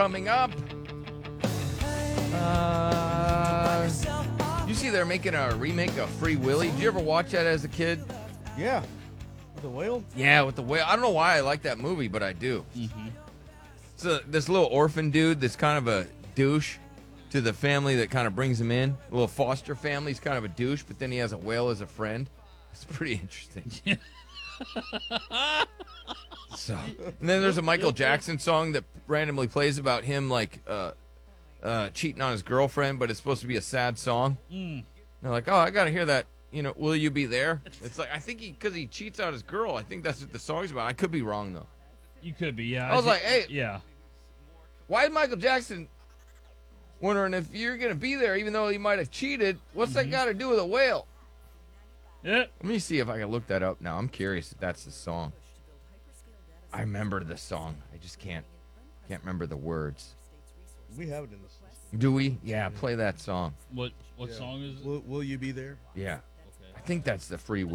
Coming up. You see they're making a remake of Free Willy. Did you ever watch that as a kid? Yeah. The whale? Yeah, with the whale. I don't know why I like that movie, but I do. So this little orphan dude that's kind of a douche to the family that kind of brings him in. A little foster family. He's kind of a douche, but then he has a whale as a friend. It's pretty interesting. So, and then there's a Michael Jackson song that randomly plays about him like cheating on his girlfriend, but it's supposed to be a sad song. They're like, oh, I gotta hear that. You know, will you be there? It's like I think because he cheats on his girl. I think that's what the song's about. I could be wrong though. You could be, yeah. I was like, hey, yeah. why is Michael Jackson wondering if you're gonna be there, even though he might have cheated? What's that got to do with a whale? Yeah. Let me see if I can look that up now. I'm curious if that's the song. I remember the song. I just can't remember the words. We have it in the system. Do we? Yeah, play that song. What song is it? Will you be there? Yeah. Okay. I think that's the Free